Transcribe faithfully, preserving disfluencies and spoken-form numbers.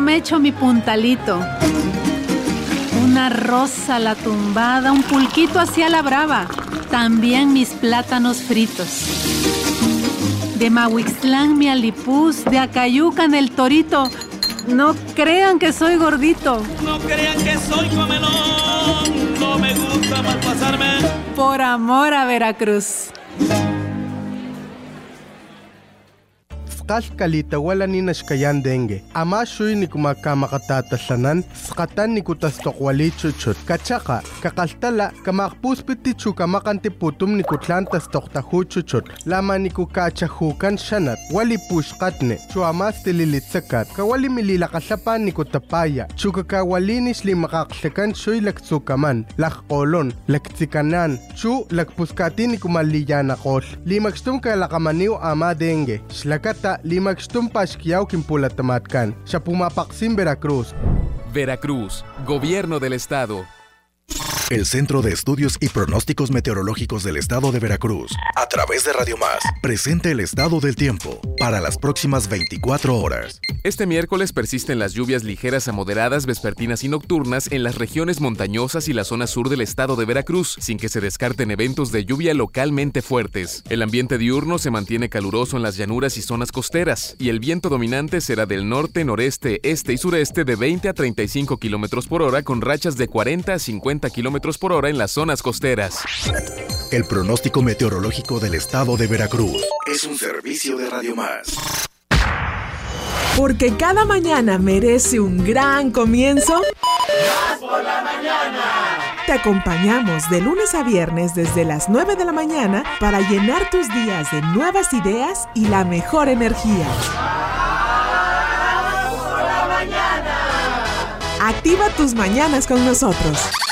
me echo mi puntalito. Una rosa a la tumbada, un pulquito hacia la brava. También mis plátanos fritos. De Mahuixtlán mi alipuz, de Acayucan el torito. No crean que soy gordito. No crean que soy comelón. No me gusta malpasarme. Por amor a Veracruz. Kalkalita wala ni nashkayan dengue. Ama shuy ni kumakamatatalanan, skatan ni kutastokwali chuchut. Kachaka, kakaltala, kamakpuspiti chukamakanti putum ni kutlantas toktahu chuchut. Lama ni kukachahukan shanat, wali pushkatne, chuamas tililitsakat, kawali mililakasapan ni kutapaya, chukakawalinis li makaksakan shuy laktsukaman, lakkolon, laktsikanan, chu lakpuskati ni kumaliyanakol. Limakstum kalakamaniw ama dengue. Shlakata limakstum pashkiyaw kimpulatamatkan. Siya pumapaksim Veracruz. Veracruz, Gobierno del Estado. El Centro de Estudios y Pronósticos Meteorológicos del Estado de Veracruz, a través de Radio Más, presenta el estado del tiempo para las próximas veinticuatro horas. Este miércoles persisten las lluvias ligeras a moderadas vespertinas y nocturnas en las regiones montañosas y la zona sur del estado de Veracruz, sin que se descarten eventos de lluvia localmente fuertes. El ambiente diurno se mantiene caluroso en las llanuras y zonas costeras, y el viento dominante será del norte, noreste, este y sureste de veinte a treinta y cinco kilómetros por hora, con rachas de cuarenta a cincuenta kilómetros por hora en las zonas costeras. El pronóstico meteorológico del estado de Veracruz es un servicio de Radio Más. Porque cada mañana merece un gran comienzo. ¡Más por la mañana! Te acompañamos de lunes a viernes desde las nueve de la mañana para llenar tus días de nuevas ideas y la mejor energía. ¡Más por la mañana! Activa tus mañanas con nosotros.